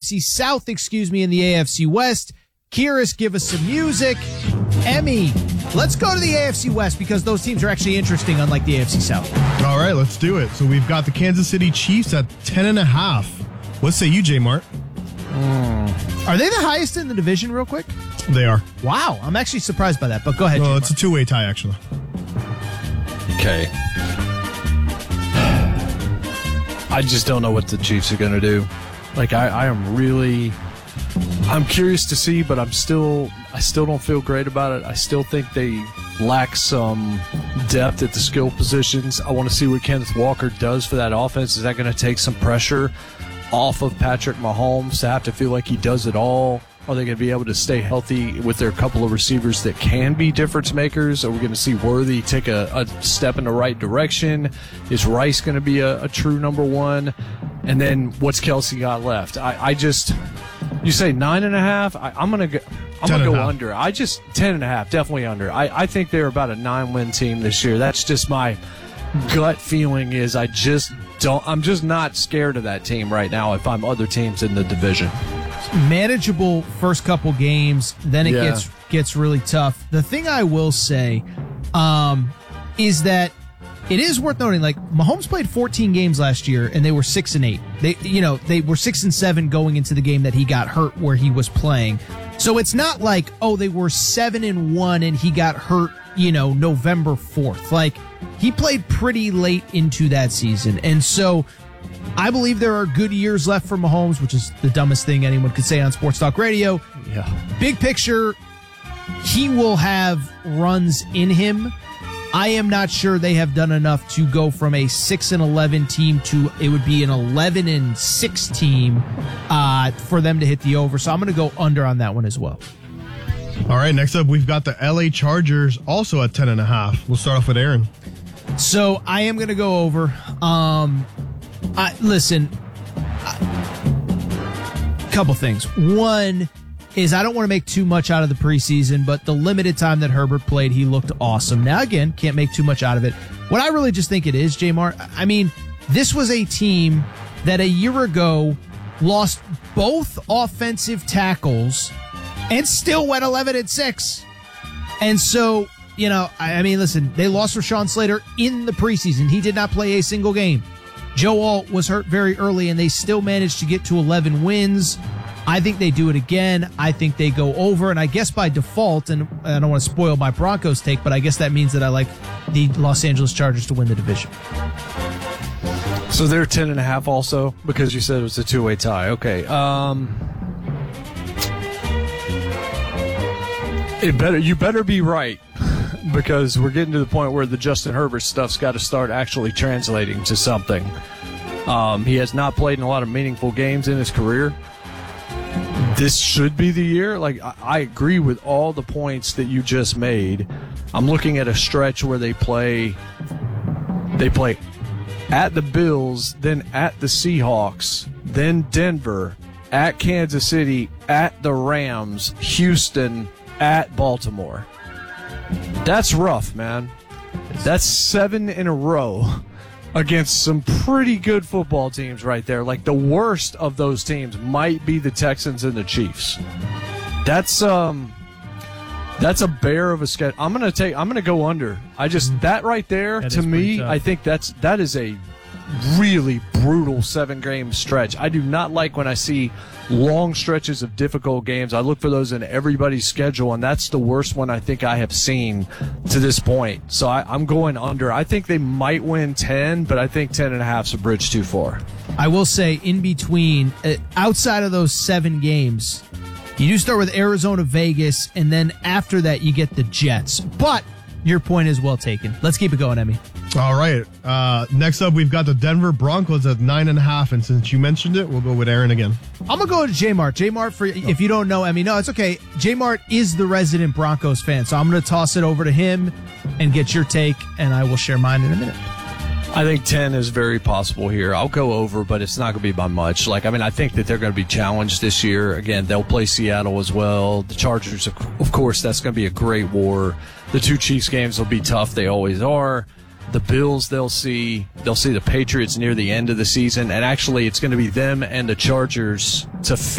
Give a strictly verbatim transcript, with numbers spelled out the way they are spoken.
C South, excuse me, in the A F C West. Kyrus, give us some music. Emmy, let's go to the A F C West because those teams are actually interesting, unlike the A F C South. All right, let's do it. So we've got the Kansas City Chiefs at ten and a half. What say you, J Mart? Mm. Are they the highest in the division, real quick? They are. Wow, I'm actually surprised by that, but go ahead. Well, it's a two-way tie, actually. Okay. I just don't know what the Chiefs are going to do. Like, I, I am really... I'm curious to see, but I'm still... I still don't feel great about it. I still think they lack some depth at the skill positions. I want to see what Kenneth Walker does for that offense. Is that going to take some pressure off of Patrick Mahomes to have to feel like he does it all? Are they going to be able to stay healthy with their couple of receivers that can be difference makers? Are we going to see Worthy take a, a step in the right direction? Is Rice going to be a, a true number one? And then what's Kelsey got left? I, I just, you say nine and a half. I, I'm going to go. I'm going to go under. I just ten and a half, definitely under. I, I think they're about a nine-win team this year. That's just my gut feeling. Is I just don't. I'm just not scared of that team right now. If I'm other teams in the division. Manageable first couple games, then it Yeah. gets gets really tough. The thing I will say um, is that it is worth noting, like, Mahomes played fourteen games last year, and they were six and eight. They, you know, they were six and seven going into the game that he got hurt where he was playing. So it's not like, oh, they were seven and one and he got hurt, you know, November fourth. Like, he played pretty late into that season, and so I believe there are good years left for Mahomes, which is the dumbest thing anyone could say on Sports Talk Radio. Yeah. Big picture, he will have runs in him. I am not sure they have done enough to go from a six and eleven team to it would be an eleven and six team uh, for them to hit the over. So I'm going to go under on that one as well. All right, next up, we've got the L A Chargers also at ten and a half. We'll start off with Aaron. So I am going to go over. Um, I, listen, a couple things. One is I don't want to make too much out of the preseason, but the limited time that Herbert played, he looked awesome. Now, again, can't make too much out of it. What I really just think it is, J-Mart, I mean, this was a team that a year ago lost both offensive tackles and still went eleven and six. And so, you know, I, I mean, listen, they lost Rashawn Slater in the preseason. He did not play a single game. Joe Alt was hurt very early, and they still managed to get to eleven wins. I think they do it again. I think they go over, and I guess by default, and I don't want to spoil my Broncos take, but I guess that means that I like the Los Angeles Chargers to win the division. So they're ten and a half also, because you said it was a two-way tie. Okay. Um, it better you better be right, because we're getting to the point where the Justin Herbert stuff's got to start actually translating to something. Um, he has not played in a lot of meaningful games in his career. This should be the year. Like, I, I agree with all the points that you just made. I'm looking at a stretch where they play, they play at the Bills, then at the Seahawks, then Denver, at Kansas City, at the Rams, Houston, at Baltimore. That's rough, man. That's seven in a row against some pretty good football teams right there. Like, the worst of those teams might be the Texans and the Chiefs. That's um that's a bear of a schedule. I'm gonna take I'm gonna go under. I just that right there, That to is pretty me, tough. I think that's that is a really brutal seven game stretch. I do not like when I see long stretches of difficult games. I look for those in everybody's schedule, and that's the worst one I think I have seen to this point. So I, I'm going under. I think they might win ten, but I think ten and a half is a bridge too far. I will say, in between, uh, outside of those seven games, you do start with Arizona, Vegas, and then after that you get the Jets. But your point is well taken. Let's keep it going, Emmy. All right. Uh, next up, we've got the Denver Broncos at nine and a half. And since you mentioned it, we'll go with Aaron again. I'm going to go to J-Mart. J-Mart, for, if you don't know Emmy, no, it's okay. J-Mart is the resident Broncos fan, so I'm going to toss it over to him and get your take, and I will share mine in a minute. I think ten is very possible here. I'll go over, but it's not going to be by much. Like, I mean, I think that they're going to be challenged this year. Again, they'll play Seattle as well. The Chargers, of course, that's going to be a great war. The two Chiefs games will be tough. They always are. The Bills, they'll see they'll see the Patriots near the end of the season, and actually it's going to be them and the Chargers to